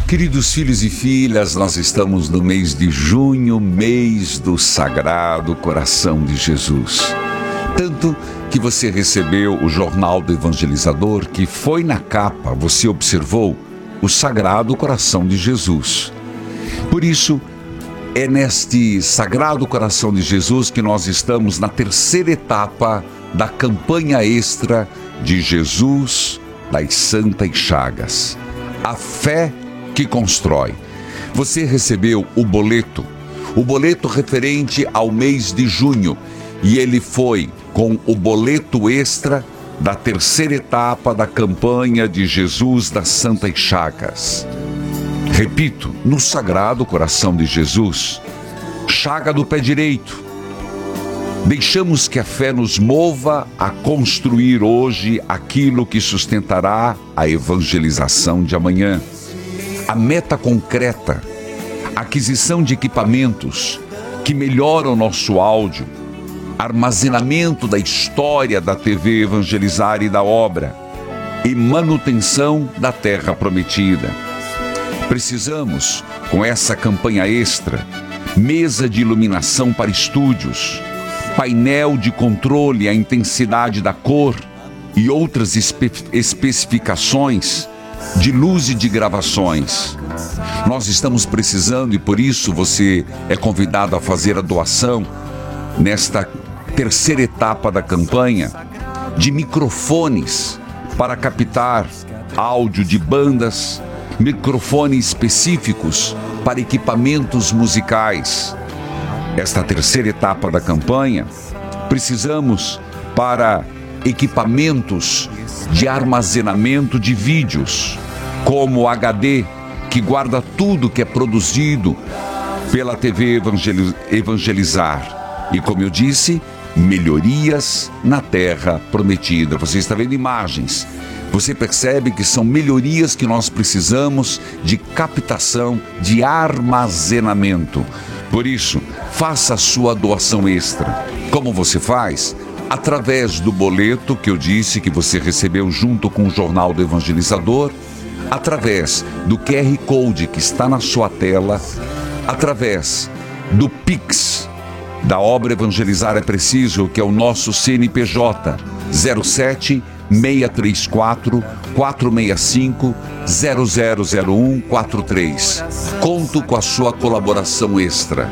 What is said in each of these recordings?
Queridos filhos e filhas, nós estamos no mês de junho, mês do Sagrado Coração de Jesus. Tanto que você recebeu o Jornal do Evangelizador, que foi na capa, você observou o Sagrado Coração de Jesus. Por isso, é neste Sagrado Coração de Jesus que nós estamos na terceira etapa da campanha extra de Jesus das Santas Chagas. A fé que constrói. Você recebeu o boleto referente ao mês de junho, e ele foi com o boleto extra da terceira etapa da campanha de Jesus das Santas Chagas. Repito, no Sagrado Coração de Jesus, chaga do pé direito. Deixamos que a fé nos mova a construir hoje aquilo que sustentará a evangelização de amanhã. A meta concreta, a aquisição de equipamentos que melhoram o nosso áudio, armazenamento da história da TV Evangelizar e da obra, e manutenção da Terra Prometida. Precisamos, com essa campanha extra, mesa de iluminação para estúdios, painel de controle à intensidade da cor e outras especificações de luz e de gravações. Nós estamos precisando, e por isso você é convidado a fazer a doação nesta terceira etapa da campanha, de microfones para captar áudio de bandas, microfones específicos para equipamentos musicais. Esta terceira etapa da campanha, precisamos para equipamentos de armazenamento de vídeos, como HD, que guarda tudo que é produzido pela TV Evangelizar. E como eu disse, melhorias na Terra Prometida. Você está vendo imagens. Você percebe que são melhorias que nós precisamos de captação, de armazenamento. Por isso, faça a sua doação extra. Como você faz? Através do boleto que eu disse que você recebeu junto com o Jornal do Evangelizador, através do QR Code que está na sua tela, através do Pix da obra Evangelizar é Preciso, que é o nosso CNPJ 07 634 465 0001 43. Conto com a sua colaboração extra.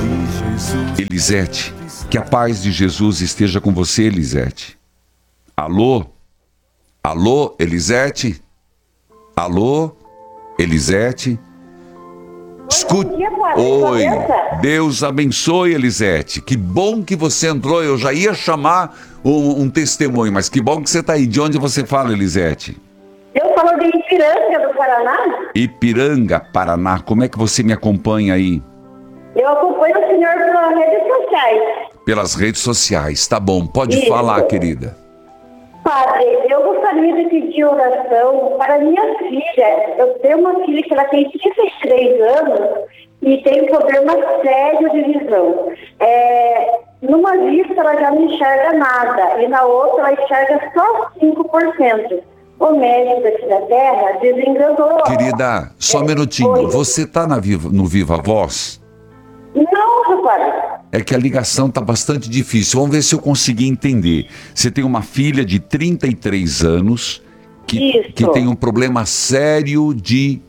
Elisete, que a paz de Jesus esteja com você, Elisete. Alô? Alô, Elisete? Alô, Elisete? Escute. Oi, Deus abençoe, Elisete. Que bom que você entrou. Eu já ia chamar um testemunho, mas que bom que você está aí. De onde você fala, Elisete? Eu falo de Ipiranga, do Paraná. Ipiranga, Paraná. Como é que você me acompanha aí? Eu acompanho o senhor pelas redes sociais. Pelas redes sociais, tá bom. Pode Isso. falar, querida. Padre, eu gostaria de pedir oração para minha filha. Eu tenho uma filha que ela tem 33 anos e tem problema sério de visão. Numa vista ela já não enxerga nada e na outra ela enxerga só 5%. O médico aqui da Terra desenganou. Querida, só um minutinho. Oi. Você tá no Viva Voz? Não, padre. É que a ligação tá bastante difícil. Vamos ver se eu consegui entender. Você tem uma filha de 33 anos que tem um problema sério de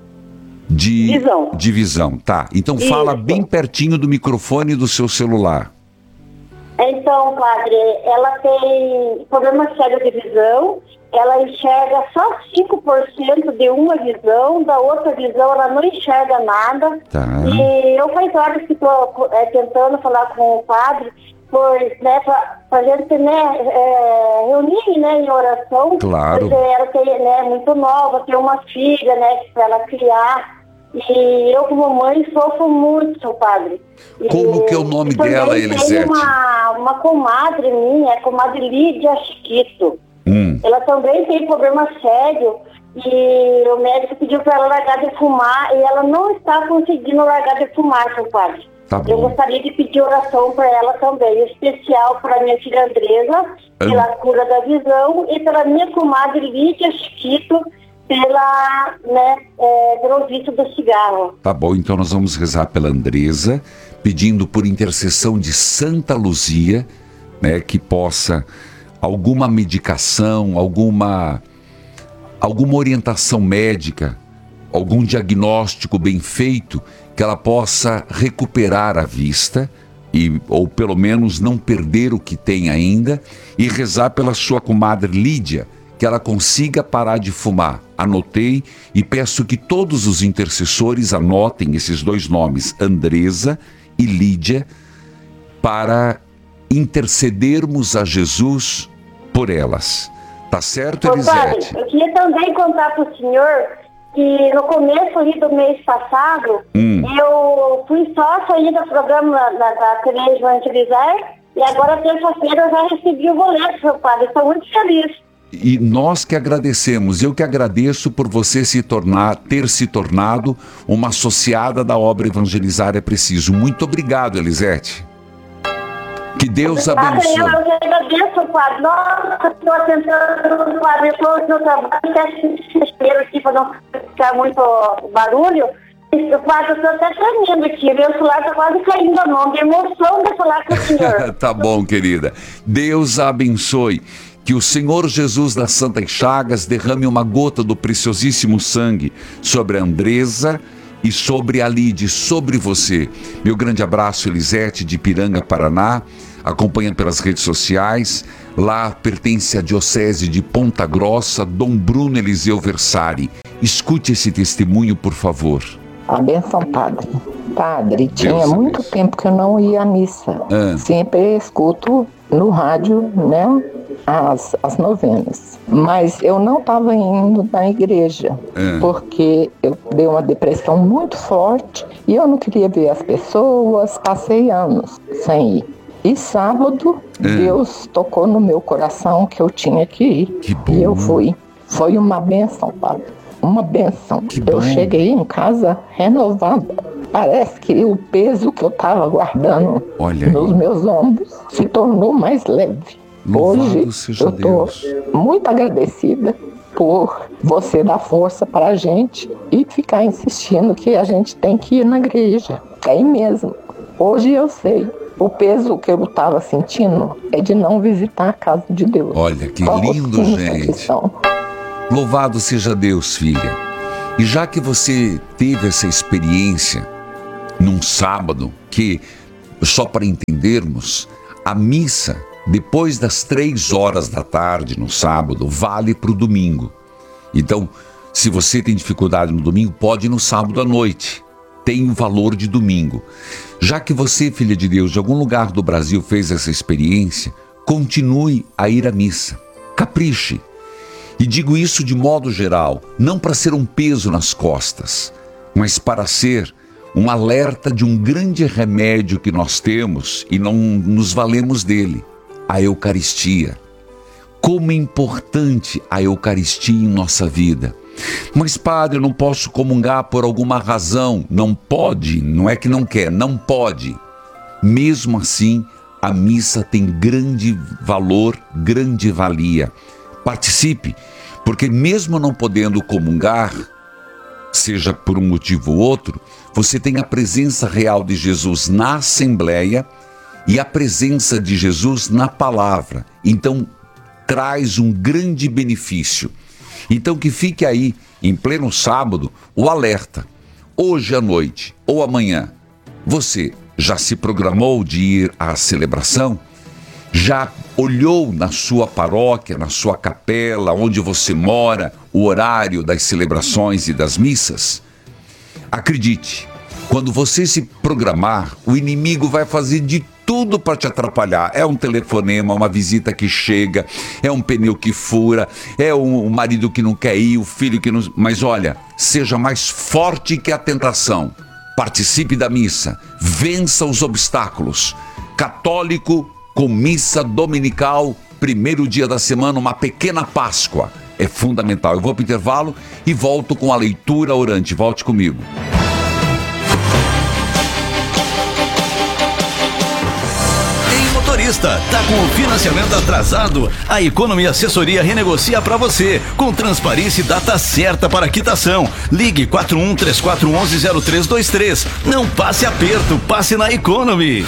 visão. Tá, então fala Isso. bem pertinho do microfone do seu celular. Então, padre, ela tem problema sério de visão. Ela enxerga só 5% de uma visão, da outra visão ela não enxerga nada. Tá. E eu faz horas que estou tentando falar com o padre, pois, né, pra gente, né, reunir, né, em oração. Claro. Porque ela tem, né, muito nova, tem uma filha, né, para ela criar. E eu, como mãe, sofro muito, seu padre. Como que é o nome dela, Elisete? Tem uma comadre minha, a comadre Lídia Chiquito. Ela também tem problema sério e o médico pediu para ela largar de fumar e ela não está conseguindo largar de fumar, seu padre. Tá bom. Eu gostaria de pedir oração para ela também, em especial para minha filha Andresa, pela cura da visão, e pela minha comadre Lídia Chiquito, pelo vício do cigarro. Tá bom, então nós vamos rezar pela Andresa, pedindo por intercessão de Santa Luzia, né, que possa alguma medicação, alguma orientação médica, algum diagnóstico bem feito, que ela possa recuperar a vista, ou pelo menos não perder o que tem ainda, e rezar pela sua comadre Lídia, que ela consiga parar de fumar. Anotei e peço que todos os intercessores anotem esses dois nomes, Andresa e Lídia, para intercedermos a Jesus por elas. Tá certo, Elisete? Padre, eu queria também contar para o senhor que no começo ali do mês passado, eu fui sócia aí do programa da TV Evangelizar, e agora terça-feira eu já recebi o boleto, seu padre. Estou muito feliz. E nós que agradecemos, eu que agradeço por você ter se tornado uma associada da obra Evangelizar é Preciso. Muito obrigado, Elisete. Que Deus abençoe. Eu agradeço, padre. Nossa, estou tentando, padre, eu estou no trabalho, até espero aqui para não ficar muito barulho. Padre, eu estou até tremendo aqui, meu celular está quase caindo a mão, de emoção de falar com o senhor. Tá bom, querida. Deus a abençoe. Que o Senhor Jesus das Santas Chagas derrame uma gota do preciosíssimo sangue sobre a Andresa e sobre a Lide, sobre você. Meu grande abraço, Elisete, de Ipiranga, Paraná. Acompanha pelas redes sociais. Lá pertence à Diocese de Ponta Grossa, Dom Bruno Eliseu Versari. Escute esse testemunho, por favor. A benção, padre. Padre, tinha muito tempo que eu não ia à missa. Sempre escuto no rádio, né, as novenas. Mas eu não estava indo na igreja, porque eu dei uma depressão muito forte e eu não queria ver as pessoas, passei anos sem ir. E sábado, Deus tocou no meu coração que eu tinha que ir. Que bom. E eu fui. Foi uma bênção, padre. Uma bênção. Eu cheguei em casa renovada. Parece que o peso que eu estava guardando nos meus ombros se tornou mais leve. Hoje eu estou muito agradecida por você dar força para a gente e ficar insistindo que a gente tem que ir na igreja. É aí mesmo. Hoje eu sei. O peso que eu estava sentindo é de não visitar a casa de Deus. Olha, que lindo, gente. Louvado seja Deus, filha. E já que você teve essa experiência num sábado, que, só para entendermos, a missa, depois das 3 horas da tarde no sábado, vale para o domingo. Então, se você tem dificuldade no domingo, pode ir no sábado à noite. Tem o valor de domingo. Já que você, filha de Deus, de algum lugar do Brasil fez essa experiência, continue a ir à missa. Capriche. E digo isso de modo geral, não para ser um peso nas costas, mas para ser um alerta de um grande remédio que nós temos e não nos valemos dele, a Eucaristia. Como é importante a Eucaristia em nossa vida. Mas, padre, eu não posso comungar por alguma razão. Não pode, não é que não quer, não pode. Mesmo assim, a missa tem grande valor, grande valia. Participe, porque mesmo não podendo comungar, seja por um motivo ou outro, você tem a presença real de Jesus na Assembleia e a presença de Jesus na palavra. Então, traz um grande benefício. Então, que fique aí, em pleno sábado, o alerta. Hoje à noite ou amanhã, você já se programou de ir à celebração? Já olhou na sua paróquia, na sua capela, onde você mora, o horário das celebrações e das missas? Acredite, quando você se programar, o inimigo vai fazer de tudo para te atrapalhar. É um telefonema, uma visita que chega, é um pneu que fura, é um marido que não quer ir, o filho que não... Mas olha, seja mais forte que a tentação. Participe da missa, vença os obstáculos. Católico com missa dominical, primeiro dia da semana, uma pequena Páscoa. É fundamental. Eu vou para o intervalo e volto com a leitura orante. Volte comigo. motorista, tá com o financiamento atrasado? A Economy Assessoria renegocia para você, com transparência e data certa para quitação. Ligue 4134110323. Não passe aperto, passe na Economy.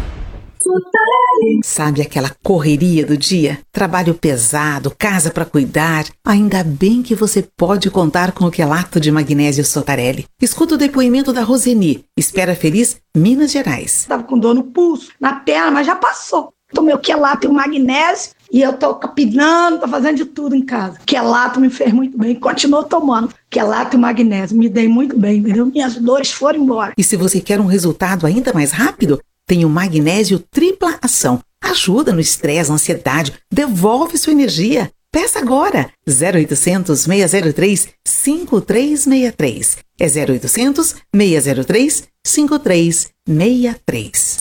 Sabe aquela correria do dia? Trabalho pesado, casa para cuidar. Ainda bem que você pode contar com o quelato de magnésio Sotarelli. Escuta o depoimento da Roseni, Espera Feliz, Minas Gerais. Tava com dor no pulso, na perna, mas já passou. Tomei o quelato e o magnésio e eu tô capinando, tô fazendo de tudo em casa. Quelato me fez muito bem, continuo tomando quelato e magnésio. Me dei muito bem, entendeu? Minhas dores foram embora. E se você quer um resultado ainda mais rápido, tem o magnésio tripla ação. Ajuda no estresse, ansiedade, devolve sua energia. Peça agora. 0800 603 5363. É 0800 603 5363.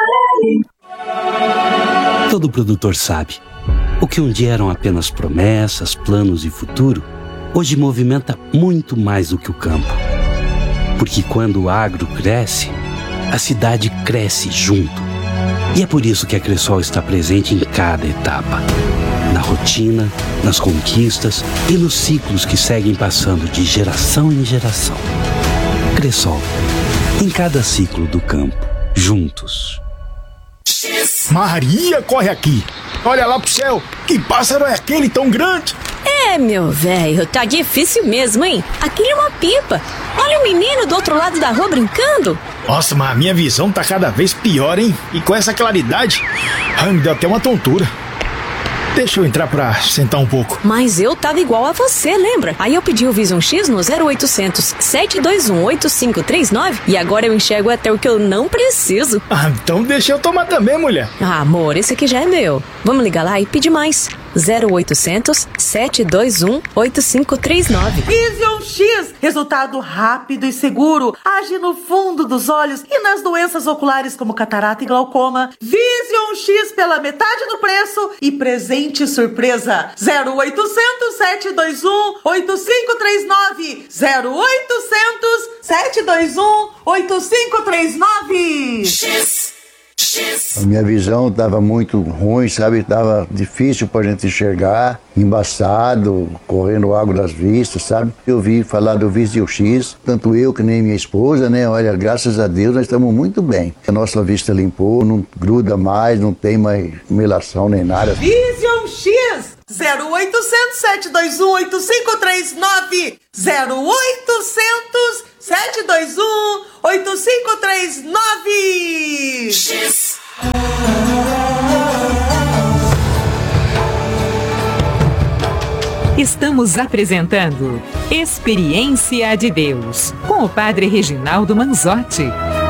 Todo produtor sabe. O que um dia eram apenas promessas, planos e futuro, hoje movimenta muito mais do que o campo. Porque quando o agro cresce, a cidade cresce junto. E é por isso que a Cressol está presente em cada etapa. Na rotina, nas conquistas e nos ciclos que seguem passando de geração em geração. Cressol, em cada ciclo do campo, juntos. Maria, corre aqui! Olha lá pro céu! Que pássaro é aquele tão grande? É, meu velho, tá difícil mesmo, hein? Aquilo é uma pipa. Olha o menino do outro lado da rua brincando. Nossa, mas a minha visão tá cada vez pior, hein? E com essa claridade, me deu até uma tontura. Deixa eu entrar pra sentar um pouco. Mas eu tava igual a você, lembra? Aí eu pedi o Vision X no 0800 721 8539 e agora eu enxergo até o que eu não preciso. Então deixa eu tomar também, mulher. Amor, esse aqui já é meu. Vamos ligar lá e pedir mais. 0800 721 8539. Vision X, resultado rápido e seguro, age no fundo dos olhos e nas doenças oculares como catarata e glaucoma. Vision X pela metade do preço e presente surpresa. 0800 721 8539. 0800 721 8539. X. A minha visão estava muito ruim, sabe? Estava difícil para a gente enxergar, embaçado, correndo água das vistas, sabe? Eu vi falar do Vision X, tanto eu que nem minha esposa, né? Olha, graças a Deus nós estamos muito bem. A nossa vista limpou, não gruda mais, não tem mais melação nem nada. Vision X 0800 721 8539. 0800 721 8539. X. Estamos apresentando Experiência de Deus com o Padre Reginaldo Manzotti.